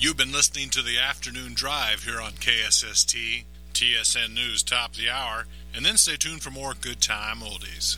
You've been listening to the Afternoon Drive here on KSST, TSN News Top of the Hour, and then stay tuned for more good time oldies.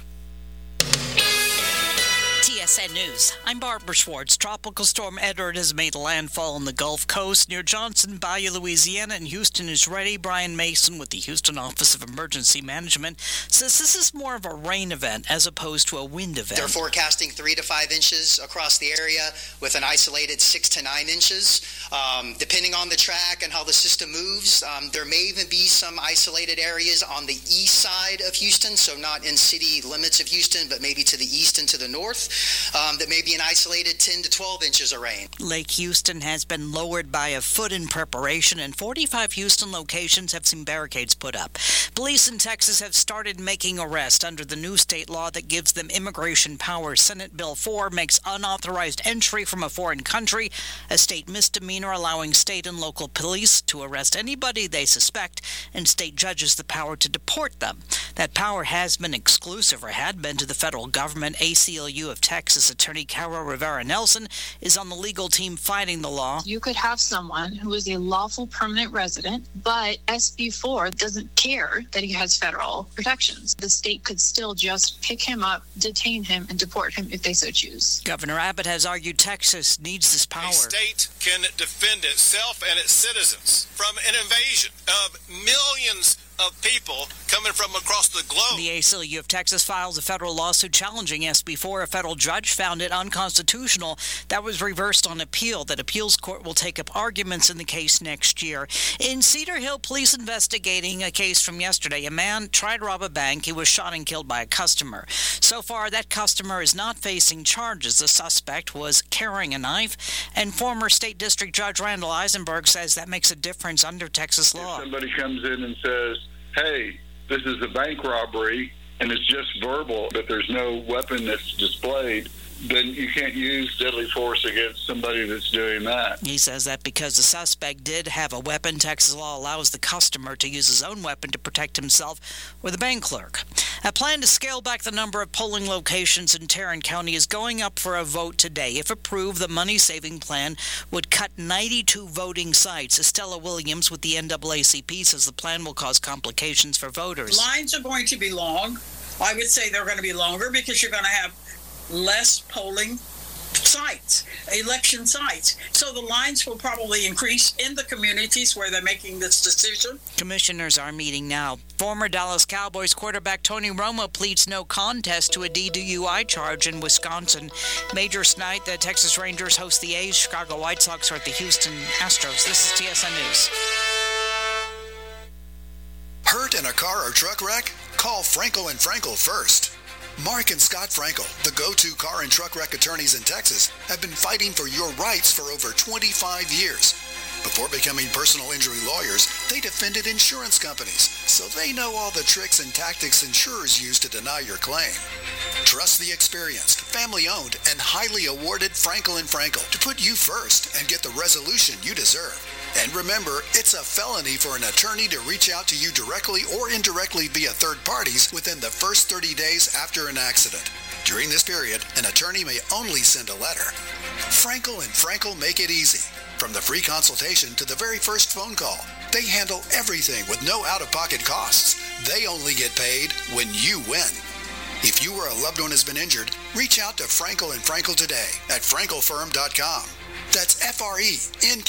TSN News. I'm Barbara Schwartz. Tropical Storm Edward has made landfall on the Gulf Coast near Johnson, Bayou, Louisiana, and Houston is ready. Brian Mason with the Houston Office of Emergency Management says this is more of a rain event as opposed to a wind event. They're forecasting 3 to 5 inches across the area with an isolated 6 to 9 inches. Depending on the track and how the system moves, there may even be some isolated areas on the east side of Houston, so not in city limits of Houston, but maybe to the east and to the north. That may be an isolated 10 to 12 inches of rain. Lake Houston has been lowered by a foot in preparation, and 45 Houston locations have seen barricades put up. Police in Texas have started making arrests under the new state law that gives them immigration powers. Senate Bill 4 makes unauthorized entry from a foreign country a state misdemeanor, allowing state and local police to arrest anybody they suspect and state judges the power to deport them. That power has been exclusive, or had been, to the federal government. ACLU of Texas attorney Carol Rivera Nelson is on the legal team fighting the law. You could have someone who is a lawful permanent resident, but SB 4 doesn't care that he has federal protections. The state could still just pick him up, detain him, and deport him if they so choose. Governor Abbott has argued Texas needs this power. A state can defend itself and its citizens from an invasion of millions of people coming from across the globe. The ACLU of Texas files a federal lawsuit challenging SB 4. A federal judge found it unconstitutional. That was reversed on appeal. That appeals court will take up arguments in the case next year. In Cedar Hill, police investigating a case from yesterday. A man tried to rob a bank. He was shot and killed by a customer. So far, that customer is not facing charges. The suspect was carrying a knife, and former State District Judge Randall Eisenberg says that makes a difference under Texas law. If somebody comes in and says, hey, this is a bank robbery, and it's just verbal, but there's no weapon that's displayed, then you can't use deadly force against somebody that's doing that. He says that because the suspect did have a weapon, Texas law allows the customer to use his own weapon to protect himself or the bank clerk. A plan to scale back the number of polling locations in Tarrant County is going up for a vote today. If approved, the money-saving plan would cut 92 voting sites. Estella Williams with the NAACP says the plan will cause complications for voters. Lines are going to be long. I would say they're going to be longer because you're going to have less polling sites, election sites. So the lines will probably increase in the communities where they're making this decision. Commissioners are meeting now. Former Dallas Cowboys quarterback Tony Romo pleads no contest to a DUI charge in Wisconsin. Major tonight, the Texas Rangers host the A's. Chicago White Sox are at the Houston Astros. This is TSN News. Hurt in a car or truck wreck? Call Frankel & Frankel first. Mark and Scott Frankel, the go-to car and truck wreck attorneys in Texas, have been fighting for your rights for over 25 years. Before becoming personal injury lawyers, they defended insurance companies, so they know all the tricks and tactics insurers use to deny your claim. Trust the experienced, family-owned, and highly awarded Frankel & Frankel to put you first and get the resolution you deserve. And remember, it's a felony for an attorney to reach out to you directly or indirectly via third parties within the first 30 days after an accident. During this period, an attorney may only send a letter. Frankel & Frankel make it easy. From the free consultation to the very first phone call, they handle everything with no out-of-pocket costs. They only get paid when you win. If you or a loved one has been injured, reach out to Frankel & Frankel today at frankelfirm.com. That's FRENKEL